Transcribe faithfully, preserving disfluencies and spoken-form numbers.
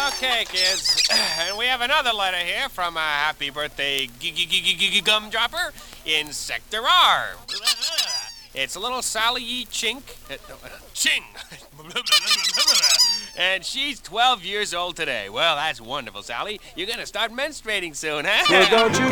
Okay, kids. And we have another letter here from a happy birthday gumdropper in Sector R. It's little Sally E. Chink. Uh, no, uh, Ching! And she's twelve years old today. Well, that's wonderful, Sally. You're gonna start menstruating soon, huh? Well, don't you